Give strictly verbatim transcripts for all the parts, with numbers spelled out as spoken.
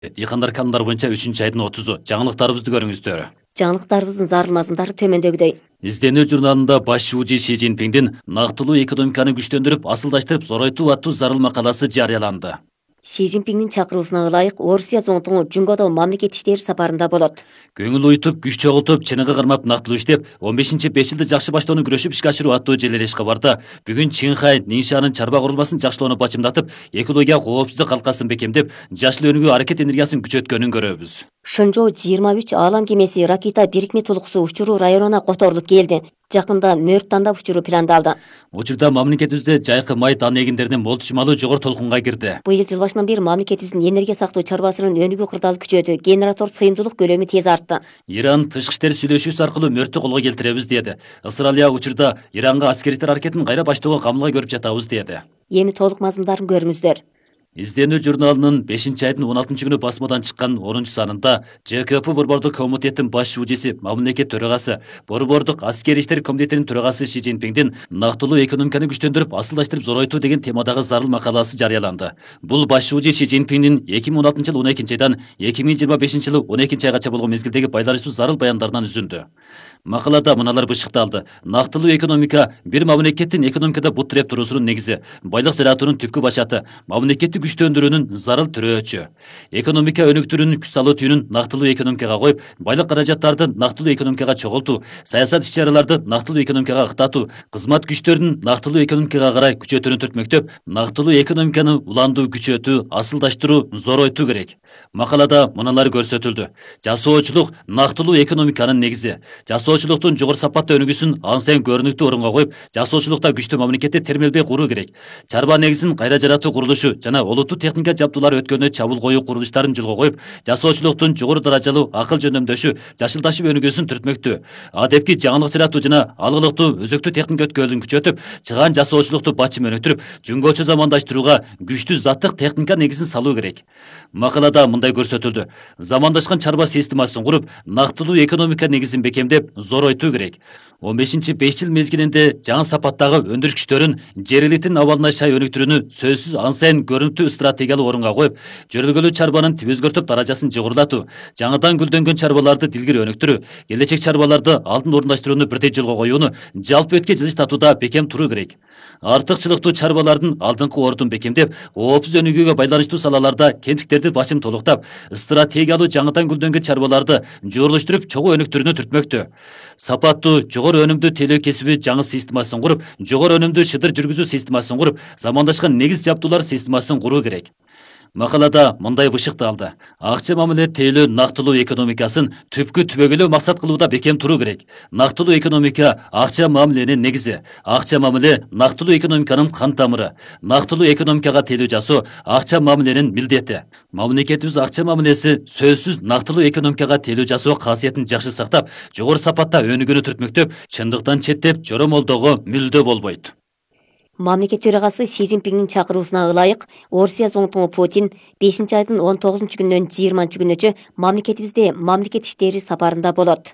Дыйкандар канундар боюнча үчүнчү айдын отузу. Жаңылыктарыбызды көрүңүздөр. Жаңылыктарыбыздын зарыл мазмундары төмөндөгүдөй. Изденүү журналында баш шүүжү Ши Цзиньпиндин нактылуу экономиканы күчтөндүрүп, асылдаштырып, зоройтуу аттуу зарыл макаласы жарыяланды. Ши Цзиньпиндин чакыруусуна ылайык Орусия зоңтуңу Жунгодо мамлекет иштери сапарында болот. Көңүл уютуп, күч чогултуп, чыныгы кармап нактылуу иштеп, он бешинчи беш жылды жакшы баштоону күрөшүп ишке ашыруу аттуу желелеш кабарда бүгүн Чинхай Ниншанын чарба курулмасын жакшылоону бачымдатып, экология коопсуздук калкасын бекемдеп, жашыл өнүгүү аракет энергиясын күчөткөнүн көрөбүз. Шонжоу жыйырма үч аалам кемеси Ракита бирикме тулуксу учуруу районуна которулуп келди. Жакында мөрт тандап учуру пландалды. Учурда мамлекетибизде жайкы май дан эгиндеринин молтушмалуу жогору толкунга кирди. Быйыл жыл башынан бери мамлекетибиздин энергия сактоо чарбасынын өнүгүү кырдаалы күчөдү, генератор сыйымдуулук көлөмү тез артты. Иран тышкы иштер сүйлөшүүсү аркылуу мөрттү колго келтиребиз деди. Ысыралия учурда Иранга аскериттер аракетин кайра баштоого камылга көрүп жатабыз деди. Эми толук мазмундарын көрүңүздөр. Изденүү журналынын бешинчи айдын он алтынчы күнү басмадан чыккан онунчу санында Ж К П Борбордук комитеттин баш шүүжүсү, мамлекет төрагасы, Борбордук аскери иштер комитетинин төрагасы Ши Цзиньпиндин нактылуу экономиканы күчтөндүрүп, асылдаштырып, зоройтуу деген темадагы зарыл макаласы жарыяланды. Бул баш шүүжү Ши Цзиньпиндин эки миң он алтынчы жылы он экинчи айдан эки миң жыйырма бешинчи жылы он экинчи айгача болгон мезгилдеги байланыштуу зарыл баяндарынан үзүндү. Макалада мыналар бышыкталды. Нактылуу экономика бир мамлекеттин экономикада бут тиреп туруусунун негизи, байлык жаратуунун түпкү башаты, мамлекетти күчтөндүрүүнүн зарыл түрөөчү. Экономика өнүктүрүүнүн күч салуу түйүнүн нактылуу экономикага коюп, байлык каражаттарды нактылуу экономикага чогултуу, саясат иш-чараларды нактылуу экономикага ыктатуу, кызмат күчтөрүн нактылуу экономикага карай күчөтүүнү түртмөктөп, нактылуу экономиканы уландуу, күчөтүү, асылдаштыруу, зоройтуу керек. Макалада мыналар көрсөтүлдү. Жасоочулук нактылуу экономиканын негизи. Жасоочулуктун жогору сапаттуу өнүгүүсүн ансен көрүнүктүү орунга коюп, жасоочулукта күчтүү мамлекетти термелбей куруу керек. Чарба негизин кайра жаратуу курулушу жана олуттуу техника жабдуулар өткөнү чабуул коюу курулуштарын жолго коюп, жасоочулуктун жогору даражалуу акыл жөндөмдөшү, жашылдашып өнүгүүсүн түртмөктүү. Адепки жаңылык жаратуу жана алгылыктуу өзөктүү техника өткөөлүн күчөтүп, чыгаан жасоочулукту бачым өнүктүрүп, жөнгөчө замандаштырууга күчтүү заттык техника негизин салуу керек. Макалада мындай көрсөтүлдү. Замандашкан чарба системасын куруп, нактылуу экономика негизин бекемдеп, зоройтуу керек. он бешинчи беш жыл мезгилинде жаңы сапаттагы өндүрүш күчтөрүн жер элитин абалына шай өнүктүрүүнү сөзсүз ансен көрүнүктүү стратегиялык орунга коюп, жөрөлгөлүү чарбанын тип өзгөртүп даражасын жогорулатуу, жаңыдан гүлдөнгөн чарбаларды дилгири өнүктүрүү, келечек чарбаларды алдын орундаштырууну бирдей жолго коюуну жалпы өткө жылыштатууда бекем туруу керек. Артыкчылыктуу чарбалардын алдыңкы ордун бекемдеп, коопсуз өнүгүүгө байланыштуу салаларда кемтиктерди бачым толуктап, стратегиялуу жаңыдан гүлдөнгөн чарбаларды жуурулуштуруп, чогуу өнүктүрүүнү түртмөктүү. Сапаттуу, жогору өнүмдүү тейлөө кесиби жаңы системасын куруп, жогору өнүмдүү шыдыр жүргүзүү системасын куруп, замандашкан негиз жабдуулар системасын куруу керек. Макалада мындай бышыкталды. Акча мамиле тейлөө нактылуу экономикасын түпкү түбөгөлөө максат кылууда бекем туруу керек. Нактылуу экономика акча мамиленин негизи. Акча мамиле нактылуу экономиканын кан тамыры. Нактылуу экономикага тейлөө жасоо акча мамиленин милдети. Мамлекетибиз акча мамилеси сөзсүз нактылуу экономикага тейлөө жасоо касиетин жакшы сактап, жогору сапатта өнүгүүнү түртмөктөп, чындыктан четтеп, жоромолдоого мүлдө болбойт. Мамлекет төрагасы Ши Цзиньпиндин чакыруусуна ылайык Орусия зоңтуңу Путин бешинчи айдын он тогузунчу күнүнөн жыйырманчы күнүнчө мамлекетибизде мамлекет иштери сапарында болот.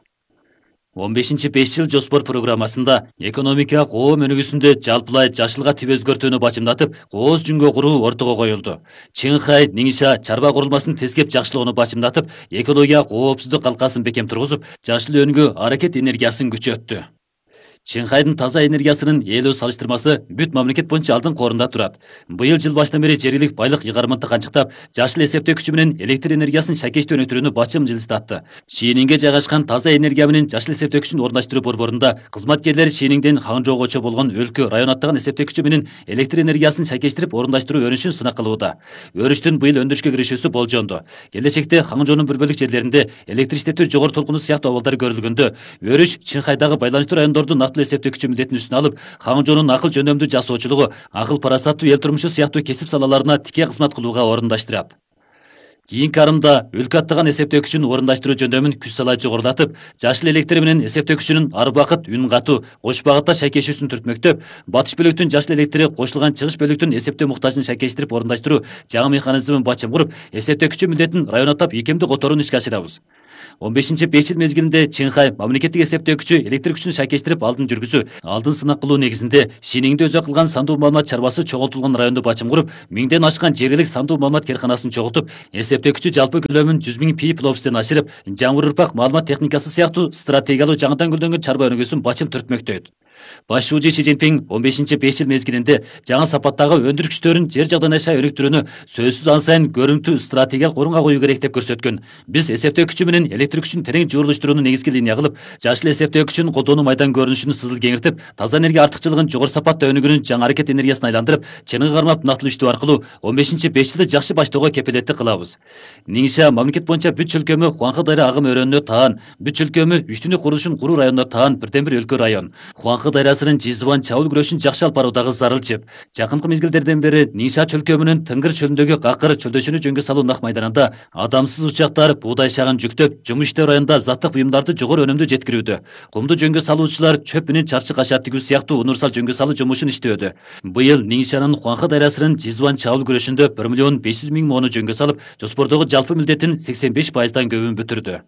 он бешинчи беш жыл жоспор программасында экономика коом өнүгүүсүндө жалпылай жашылга тип өзгөртүүнү бачымдатып, кооз жүнгө куруу ортого коюлду. Чинхай Нинша чарба курулмасын тескеп жакшылоону бачымдатып, экология коопсуздук калкасын бекем тургузуп, жашыл өнүгүү аракет энергиясын күчөттү. Чинхайдын таза энергиясынын ээлөө салыштырмасы бүт мамлекет боюнча алдыңкы орунда турат. Быйыл жыл башынан бери жергилик байлык ыйгарымынты канчыктап, жашыл эсептөөкүчү менен электр энергиясын шакештүү өнүктүрүүнү бачым жылыстатты. Шийнинге жайгашкан таза энергия менен жашыл эсептөөкүчүн орундаштыруу борборунда кызматкерлер Шийниңден Хаңжоогочо болгон өлкө район аттаган эсептөөкүчү менен электр энергиясын шакештирип орундаштыруу өрүшүн сынак кылууда. Өрүштүн быйыл өндүрүшкө киришүүсү болжонду. Келечекте Хаңжоонун бир бөлүк жерлеринде электр иштетүү жогору толкуну сыяктуу абалдар көрүлгөндө, өрүш Чинхайдагы байланыштуу райондордун эсептөөкүчү милдетин үстүнө алып, Хаңжоонун акыл жөндөмдүү жасоочулугу, акыл парасаттуу эл турмушу сыяктуу кесип салаларына тике кызмат кылууга орундаштырат. Кийинки арымда өлкө аттаган эсептөөкүчүн орундаштыруу жөндөмүн күч салай жогорулатып, жашыл электр менен эсептөөкүчүнүн ар убакыт үн катуу, кош багытта шайкешүүсүн түртмөктөп, батыш бөлүктүн жашыл электри кошулган чыгыш бөлүктүн эсептөө муктажын шайкештирип орундаштыруу жаңы механизмин бачым куруп, эсептөөкүчү милдетин район аттап ийкемдүү которууну ишке ашырабыз. он бешинчи беш жыл мезгилинде Чинхай мамлекеттик эсептөөкүчү электр күчүн шайкештирип алдын жүргүзүү, алдын сынак кылуу негизинде Шиниңде өзү кылган сандуу маалымат чарбасы чогултулган райондо бачым куруп, миңден ашкан жергилик сандуу маалымат керканасын чогултуп, эсептөөкүчү жалпы көлөмүн жүз миң пи плопстен ашырып, жаңы урпак маалымат техникасы сыяктуу стратегиялуу жаңыдан гүлдөнгөн чарба өнүгүүсүн бачым түртмөктөйт. Баш шуучу Си Цзиньпин он бешинчи беш жыл мезгилинде жаңы сапаттагы өндүр күчтөрүн жер жагдан ашай өнүктүрүүнү сөзсүз ан сайын көрүнтүү стратегиялык орунга коюу керек деп көрсөткөн. Биз эсептөө күчү менен электр күчүн терең жуурулуштурууну негизги линия кылып, жашыл эсептөө күчүн колдонуу майдан көрүнүшүн сызыл кеңиртип, таза энергия артыкчылыгын жогору сапатта өнүгүүнүн жаңы аракет энергиясына айландырып, чыныгы кармап натылыштуу аркылуу он бешинчи беш жылды жакшы баштоого кепилеттик кылабыз. Нingxia мамлекет боюнча бүт чөлкөмү Хуанхэ дайра агым өрөөнүнө таан, бүт чөлкөмү үчтүнү курулушун куруу районуна таан бирден бир өлкө район. Хуанхэ дайрасынын Жизван чабыл күрөшүн жакшы алып баруудагы зарыл чеп. Жакынкы мезгилдерден бери Ningxia чөлкөмүнүн Тынгыр чөлүндөгү Какыр чөлдөшүнү жөнгө салуу нак майданында адамсыз учактар буудай шагын жүктөп, жумуш иштөө районунда заттык буюмдарды жогору өнүмдүү жеткирүүдө. Кумду жөнгө салуучулар чөп менен чарчы кашат тигүү сыяктуу универсал жөнгө салуу жумушун иштөөдө. Быйыл Ningxianын Хуанхэ дайрасынын Жизван чабыл күрөшүндө бир миллион беш жүз миң моону жөнгө салып, жоспордогу жалпы милдеттин сексен беш пайыздан көбүн бүтүрдү.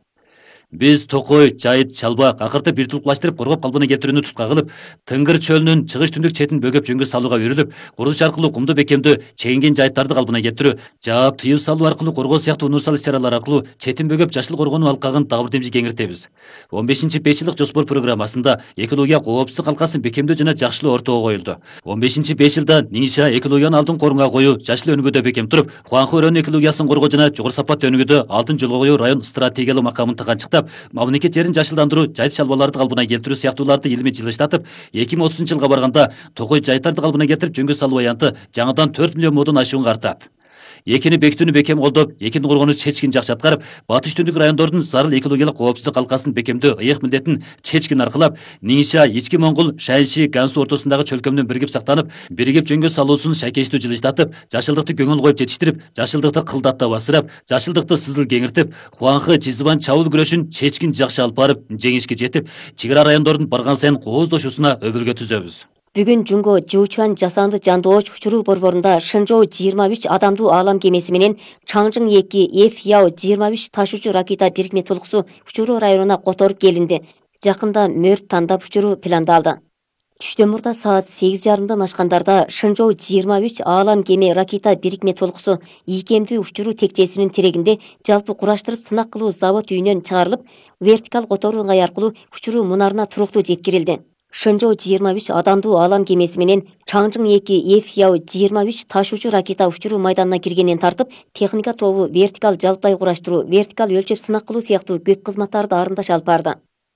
Биз Токой, Жайыт, Чалба, Какырды бир тулукташтырып коргоп калпына келтирүүнү тутка кылып, Тынгыр чөлүнүн чыгыш түндүк четин бөгөп жөнгө салууга үйрүлүп, курулуш аркылуу кумду бекемдүү, чегинген жайыттарды калпына келтирүү, жаап тыюу салуу аркылуу коргоо сыяктуу универсал иш-чаралар аркылуу четин бөгөп жашыл коргонуу алкагын дагы бир демжи кеңиртебиз. он бешинчи беш жылдык жоспор программасында экология коопсуздук алкасын бекемдөө жана жакшылоо ортого коюлду. он бешинчи беш жылда Ningxia экологияны алдыңкы орунга коюу, жашыл өнүгүүдө бекем туруп, Хуанхэ өрөөнүн экологиясын коргоо жана жогору сапатта өнүгүүдө алдын жолго коюу район стратегиялык макамын тыганчыктап, мамлекет жерин жашылдандыруу, жайыт шалбаларды калпына келтирүү сыяктууларды илимий жылыштатып, эки миң отузунчу жылга барганда Токой жайыттарды калпына келтирип жөнгө салуу аянты жаңыдан төрт миллион модон ашууга артат. Экини бекитүүнү бекем колдоп, экини коргонуу чечкин жакшы аткарып, батыш түндүк райондордун зарыл экологиялык коопсуздук алкасын бекемдөө ыйык милдетин чечкин аркылап, Ningxia, Ички Моңгол, Шайши, Гансу ортосундагы чөлкөмдүн биригип сактанып, биригип жөнгө салуусун шайкештүү жылыштатып, жашылдыкты көңүл коюп жетиштирип, жашылдыкты кылдаттап асырап, жашылдыкты сызыл кеңиртип, Хуанхэ Жизван чабыл күрөшүн чечкин жакшы алып барып, жеңишке жетип, чек ара райондордун барган сайын кооздошуусуна өбөлгө түзөбүз. Бүгүн Жунго Жуучуан жасанды жандооч учуруу борборунда Шэнжоу жыйырма үч адамдуу аалам кемеси менен Чаңжың эки Эф Яо жыйырма үч ташуучу ракета бирикме толукусу учуруу районуна которуп келинди. Жакында мөрт тандап учуруу пландалды. Түштөн мурда саат сегиз жарымдан ашкандарда Шэнжоу жыйырма үч аалам кеме ракета бирикме толукусу ийкемдүү учуруу текчесинин тирегинде жалпы кураштырып сынак кылуу завод үйүнөн чыгарылып, вертикал которуу ыңгай аркылуу учуруу мунарына туруктуу жеткирилди. Шэнжоу жыйырма үч адамдуу аалам кемеси менен Чаңжың эки Эф Яо жыйырма үч ташуучу ракета учуруу майданына киргенин тартып, техника тобу вертикал жалпай кураштыруу, вертикал өлчөп сынак кылуу сыяктуу көп кызматтарды арымдаш алып барды.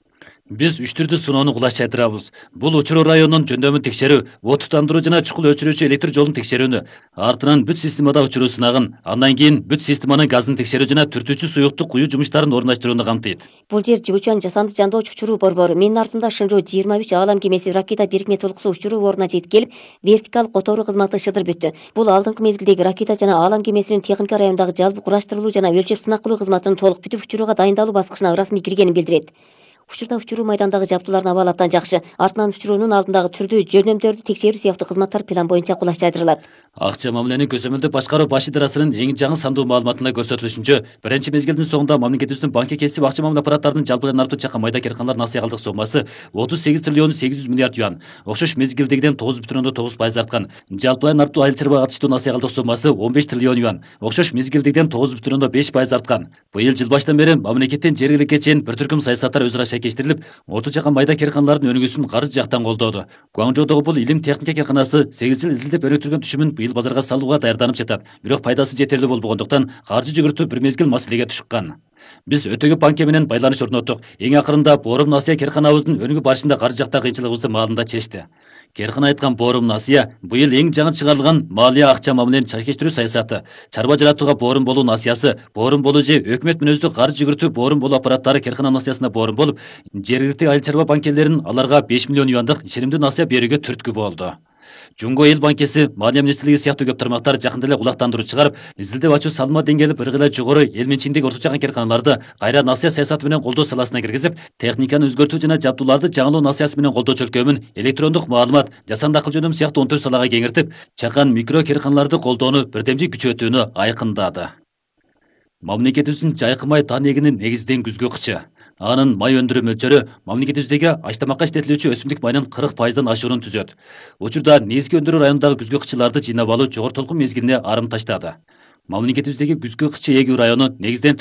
Биз үч түрдүү сыноону кулаш жайдырабыз. Бул учуруу районунун жөндөмүн текшерүү, отуттандыруу жана чукул өчүрүүчү электр жолун текшерүүнү, артынан бүт системада учуруу сынагын, андан кийин бүт системанын газын текшерүү жана түртүүчү суюкту куюу жумуштарын орундаштырууну камтыйт. Бул жер Жуучуан жасанды жандооч учуруу борбору. Менин артымда Шэнжоу жыйырма үч аалам кемеси ракета бирикме толукусу учуруу ордуна жетип келип, вертикал которуу кызматы шыдыр бүттү. Бул алдыңкы мезгилдеги ракета жана аалам кемесинин техника райондагы жалпы кураштырылуу жана өлчөп сынак кылуу кызматынын толук бүтүп учурууга дайындалуу баскычына ырасмий киргенин билдирет. Учурда учуруу майдандагы жабдуулардын абалы абдан жакшы. Артынан учуруунун алдындагы түрдүү жөнөмдөрдү текшерүү сыяктуу кызматтар план боюнча кулаш жайдырылат. Акча мамиленин көзөмөлдү башкаруу баш идарасынын эң жаңы сандуу маалыматында көрсөтүлүшүнчө, биринчи мезгилдин соңунда мамлекетибиздин банкке кесип акча мамиле аппараттарынын жалпыдан артуу чакан майда керканалар насыялык сомасы отуз сегиз триллион сегиз жүз миллиард юан, окшош мезгилдегиден тогуз бүтүн ондон тогуз пайыз арткан. Жалпыдан артуу айыл чарбага катыштуу насыялык сомасы он беш триллион юан, окшош мезгилдегиден тогуз бүтүн ондон беш пайыз арткан. Быйыл жыл баштан бери мамлекеттен жергиликке чейин бир түркүм саясаттар өзара шайкештирилип, орто чакан майда керканалардын өнүгүүсүн каржы жактан колдоду. Гуаңжоудогу бул илим техника керканасы сегиз жыл изилдеп өрөктүргөн түшүмүн быйыл базарга салууга даярданып жатат. Бирок пайдасы жетерлүү болбогондуктан каржы жүгүртүү бир мезгил маселеге түшкөн. Биз өтө көп банке менен байланыш орноттук. Эң акырында Борум Насия керканабыздын өнүгүү барышында каржы жакта кыйынчылыгыбызды маалында чечти. Керкана айткан Борум Насия быйыл эң жаңы чыгарылган малия акча мамилени чайкештирүү саясаты, чарба жаратууга Борум болуу насыясы, Борум болуу же өкмөт мүнөздүү каржы жүгүртүү Борум болуу аппараттары керкана насыясына Борум болуп, жергиликтүү айыл чарба банкелерин аларга беш миллион юандык ишенимдүү насыя берүүгө түрткү болду. Жунго эл банкеси, Малия министрлиги сыяктуу көп тармактар жакында эле кулактандыруу чыгарып, изилдеп ачуу салма деңгээли бир гыйла жогору эл менчигиндеги орто чакан керканаларды кайра насыя саясаты менен колдоо саласына киргизип, техниканы өзгөртүү жана жабдууларды жаңылоо насыясы менен колдоо чөлкөмүн электрондук маалымат, жасанды акыл жөнөм сыяктуу он төрт салага кеңиртип, чакан микро керканаларды колдоону бирдемжи күчөтүүнү айкындады. Мамлекетибиздин жайкы дан эгинин негизиден күзгү кычы. Анын май өндүрүү мөлчөрү мамлекетибиздеги ач-тамакка иштетилүүчү өсүмдүк майынын кырк пайыздан ашуурун түзөт. Учурда негизги өндүрүү районундагы күзгү кычыларды жыйнап алуу жогору толкун мезгилине арым таштады. Мамлекетибиздеги күзгү кычы эгүү району негизинен